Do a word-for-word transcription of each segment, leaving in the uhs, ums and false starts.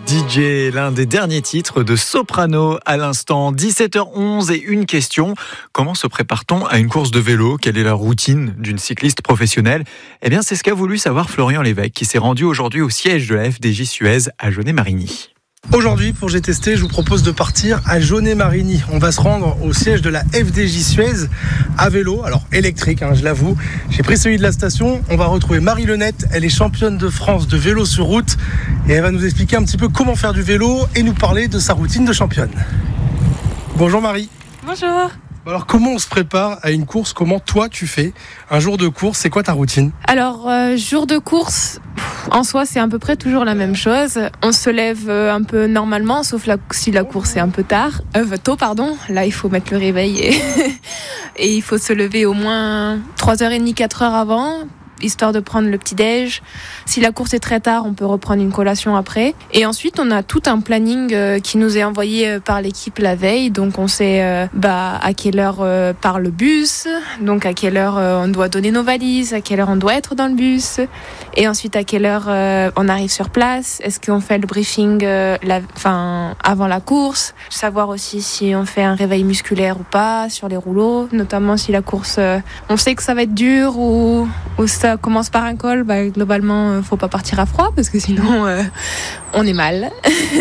D J, l'un des derniers titres de Soprano à l'instant. dix-sept heures onze et une question. Comment se prépare-t-on à une course de vélo ? Quelle est la routine d'une cycliste professionnelle ? Eh bien, c'est ce qu'a voulu savoir Florian Lévesque, qui s'est rendu aujourd'hui au siège de la F D J Suez à Jaunet-Marigny. Aujourd'hui, pour J'ai testé, je vous propose de partir à Jaunet-Marigny. On va se rendre au siège de la F D J Suez à vélo, alors électrique, hein, je l'avoue. J'ai pris celui de la station. On va retrouver Marie Lenette. Elle est championne de France de vélo sur route et elle va nous expliquer un petit peu comment faire du vélo et nous parler de sa routine de championne. Bonjour Marie. Bonjour. Alors comment on se prépare à une course ? Comment toi tu fais un jour de course ? C'est quoi ta routine ? Alors, euh, jour de course, en soi c'est à peu près toujours la même chose. On se lève euh, un peu normalement, sauf la, si la course est un peu tard, euh, tôt pardon. Là il faut mettre le réveil et, et il faut se lever au moins trois heures trente, quatre heures avant, histoire de prendre le petit-déj. Si la course est très tard, on peut reprendre une collation après. Et ensuite, on a tout un planning euh, qui nous est envoyé euh, par l'équipe la veille. Donc, on sait euh, bah, à quelle heure euh, part le bus, donc à quelle heure euh, on doit donner nos valises, à quelle heure on doit être dans le bus, et ensuite à quelle heure euh, on arrive sur place. Est-ce qu'on fait le briefing euh, la, enfin, avant la course ? Savoir aussi si on fait un réveil musculaire ou pas sur les rouleaux, notamment si la course, euh, on sait que ça va être dur ou, ou ça commence par un col, bah, globalement, euh, faut pas partir à froid parce que sinon, euh, on est mal.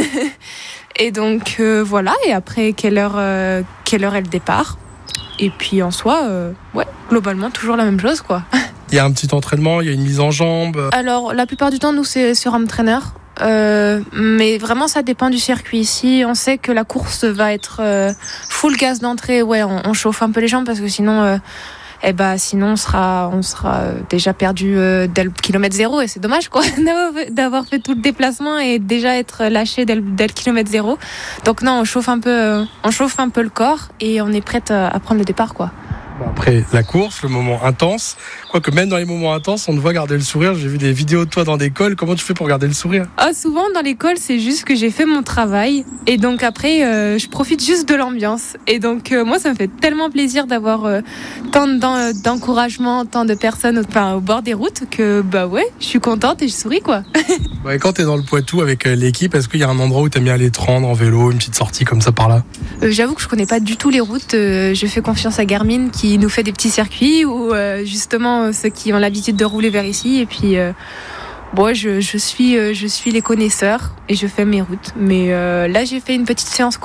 Et donc, euh, voilà. Et après, quelle heure, euh, quelle heure est le départ ? Et puis, en soi, euh, ouais, globalement, toujours la même chose, quoi. Il y a un petit entraînement, il y a une mise en jambe. Alors, la plupart du temps, nous, c'est sur home trainer. Euh, mais vraiment, ça dépend du circuit. Si on sait que la course va être euh, full gaz d'entrée, ouais, on, on chauffe un peu les jambes parce que sinon... Euh, Eh ben, sinon, on sera, on sera déjà perdu euh, dès le kilomètre zéro et c'est dommage, quoi, d'avoir fait tout le déplacement et déjà être lâché dès le, dès le kilomètre zéro. Donc non, on chauffe un peu, euh, on chauffe un peu le corps et on est prête à, à prendre le départ, quoi. Après la course, le moment intense, quoique même dans les moments intenses, on te voit garder le sourire. J'ai vu des vidéos de toi dans des cols. Comment tu fais pour garder le sourire ? Ah, souvent dans l'école, c'est juste que j'ai fait mon travail et donc après, euh, je profite juste de l'ambiance. Et donc euh, moi, ça me fait tellement plaisir d'avoir euh, tant d'en, d'encouragement, tant de personnes, enfin, au bord des routes que bah ouais, je suis contente et je souris, quoi. Ouais, quand t'es dans le Poitou avec l'équipe, est-ce qu'il y a un endroit où t'aimes bien aller te rendre en vélo, une petite sortie comme ça par là ? euh, J'avoue que je connais pas du tout les routes. Euh, je fais confiance à Garmin qui nous fait des petits circuits ou euh, justement ceux qui ont l'habitude de rouler vers ici. Et puis, euh, bon, je, je suis, euh, je suis les connaisseurs et je fais mes routes. Mais euh, là, j'ai fait une petite séance